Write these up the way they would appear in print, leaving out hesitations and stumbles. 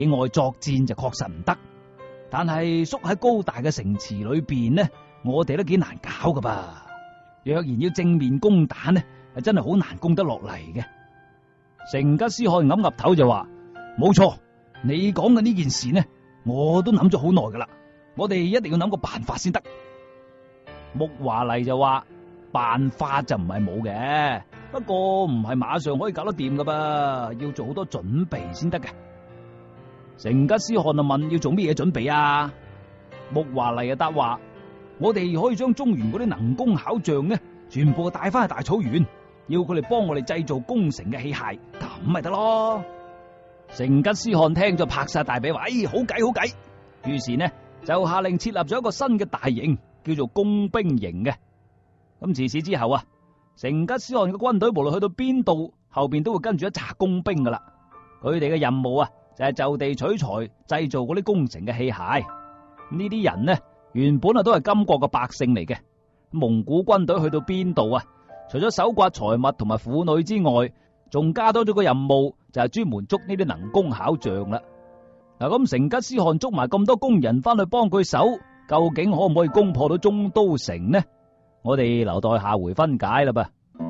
野外作戰就確實唔得，但係縮喺高大嘅城池裏邊呢，我哋都幾難搞噶噃。若然要正面攻打呢，係真係好難攻得落嚟嘅。成吉思汗岌岌頭就話：冇錯，你講嘅呢件事呢，我都諗咗好耐噶啦，我哋一定要諗個辦法先得。木華黎就話：辦法就唔係冇嘅，不過唔係馬上可以搞得掂噶噃，要做好多準備先得嘅。成吉思汗就問：要做咩嘢準備啊？木華黎就答話：我哋可以將中原嗰啲能工巧匠呢，全部帶翻去大草原，要佢哋幫我哋製造攻城嘅器械，咁咪得咯。成吉思汗聽咗拍晒大髀話：好計好計。於是呢就下令設立咗一個新嘅大營，叫做工兵營嘅。咁自此之後啊，成吉思汗嘅軍隊無論去到邊度，後邊都會跟住一紮工兵噶啦。佢哋嘅任務啊，就係就地取材，製造嗰啲攻城嘅器械。呢啲人呢，原本啊都係金國嘅百姓嚟嘅。蒙古軍隊去到邊度啊，除咗搜刮財物同埋婦女之外，仲加多咗個任務，就係專門捉呢啲能工巧匠啦。嗱，咁成吉思汗捉埋咁多工人翻去幫佢守，究竟可唔可以攻破到中都城呢？我哋留待下回分解啦噃。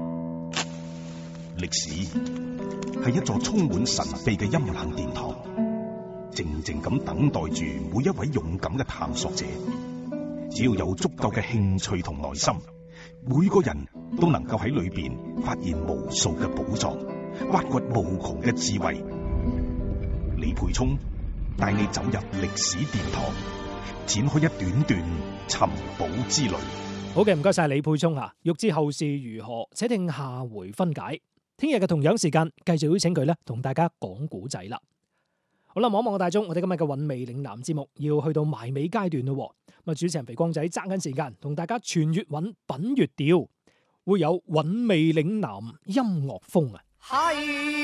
歷史係一座充滿神秘嘅陰冷殿堂，靜靜咁等待住每一位勇敢嘅探索者。只要有足夠嘅興趣同耐心，每個人都能夠喺裏邊發現無數嘅寶藏，挖掘無窮嘅智慧。李沛聰帶你走入歷史殿堂，展開一段段尋寶之旅。 好嘅，唔該晒李沛聰啊！欲知後事如何，且聽下回分解。聽日嘅同樣時間，繼續邀請佢咧，同大家講古仔啦。好啦，望一望個大鐘，我哋今日嘅韻味嶺南節目要去到埋尾階段咯。咁啊，主持人肥光仔揸緊時間，同大家傳粵韻品粵調，會有韻味嶺南音樂風啊！係。